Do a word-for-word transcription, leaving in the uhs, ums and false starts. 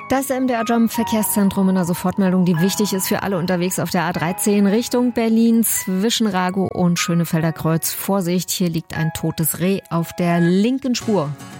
Das M D R-Jump Verkehrszentrum in der Sofortmeldung, die wichtig ist für alle unterwegs auf der A dreizehn Richtung Berlin zwischen Ragow und Schönefelder Kreuz. Vorsicht, hier liegt ein totes Reh auf der linken Spur.